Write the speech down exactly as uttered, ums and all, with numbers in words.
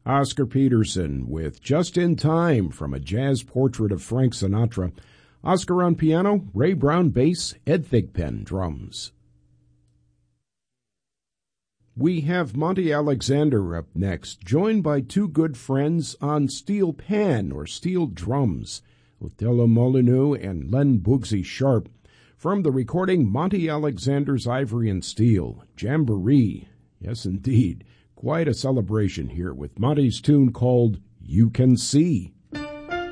Oscar Peterson with Just in Time from a jazz portrait of Frank Sinatra. Oscar on piano, Ray Brown bass, Ed Thigpen drums. We have Monty Alexander up next, joined by two good friends on steel pan or steel drums, Otello Molyneux and Len Boogsy Sharp. From the recording Monty Alexander's Ivory and Steel, Jamboree. Yes, indeed. Quite a celebration here with Monty's tune called You Can See.